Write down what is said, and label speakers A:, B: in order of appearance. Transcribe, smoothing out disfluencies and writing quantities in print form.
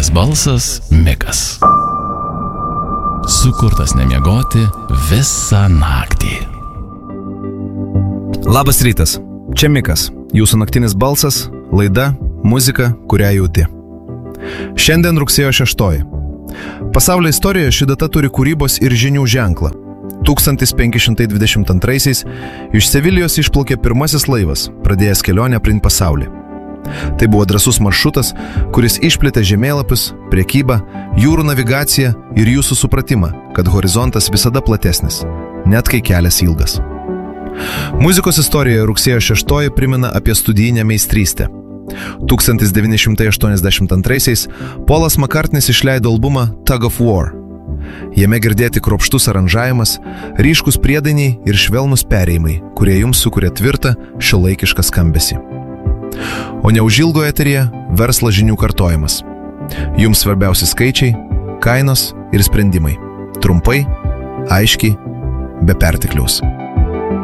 A: naktinis balsas Mikas. Sukurtas nemiegoti visą naktį.
B: Labas rytas, čia Mikas, jūsų naktinis balsas, laida, muzika, kurią jauti. Šiandien rugsėjo 6. Pasaulio istorijoje ši data turi kūrybos ir žinių ženklą. 1522 iš Sevilijos išplaukė pirmasis laivas, pradėjęs kelionę aplink pasaulį. Tai buvo drąsus maršrutas, kuris išplėtė žemėlapius, prekybą, jūrų navigaciją ir jūsų supratimą, kad horizontas visada platesnis, net kai kelias ilgas. Muzikos istorijoje rugsėjo 6 primena apie studijinę meistrystę. 1982 Polas McCartney's išleido albumą Tug of War. Jame girdėti kruopštus aranžavimas, ryškus priedainiai ir švelnus perėjimai, kurie jums sukuria tvirtą, šiuolaikišką skambesį. O neužilgo eteryje verslo žinių kartojimas. Jums svarbiausi skaičiai, kainos ir sprendimai. Trumpai, aiškiai, be pertekliaus.